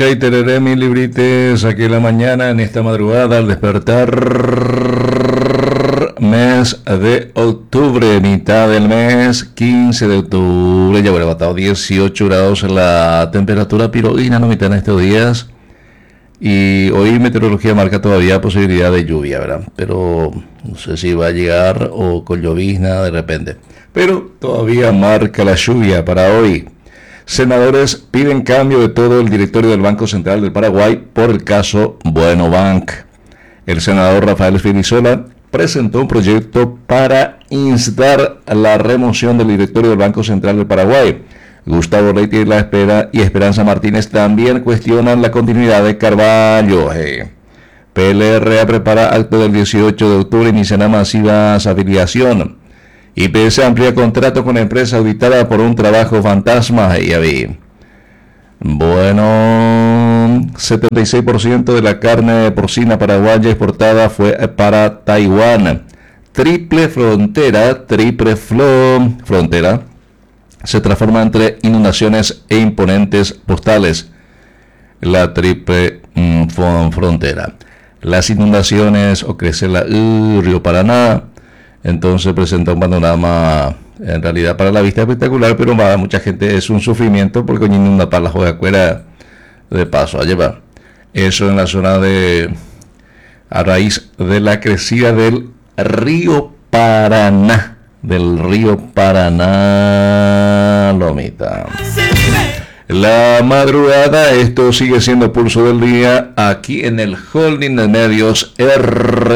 y tereré mis librites aquí en la mañana, en esta madrugada, al despertar, mes de octubre, mitad del mes, 15 de octubre, ya hubiera batido 18 grados la temperatura piroguina, no mitad en estos días, y hoy meteorología marca todavía posibilidad de lluvia, ¿verdad? Pero no sé si va a llegar o con llovizna de repente, pero todavía marca la lluvia para hoy. Senadores piden cambio de todo el directorio del Banco Central del Paraguay por el caso Bueno Bank. El senador Rafael Spinizzola presentó un proyecto para instar la remoción del directorio del Banco Central del Paraguay. Gustavo Leite y Esperanza Martínez también cuestionan la continuidad de Carvalho. PLRA prepara acto del 18 de octubre, iniciará masivas afiliación. IPS amplía contrato con empresa auditada por un trabajo fantasma. Ya vi. Bueno, 76% de la carne porcina paraguaya exportada fue para Taiwán. Triple frontera se transforma entre inundaciones e imponentes postales. La triple frontera. Las inundaciones o crece la Río Paraná. Entonces presenta un panorama en realidad para la vista espectacular, pero para mucha gente es un sufrimiento porque inunda para la juegacuera de paso a llevar. Eso en la zona a raíz de la crecida del río Paraná, Lomita. La madrugada, esto sigue siendo Pulso del Día aquí en el Holding de Medios R.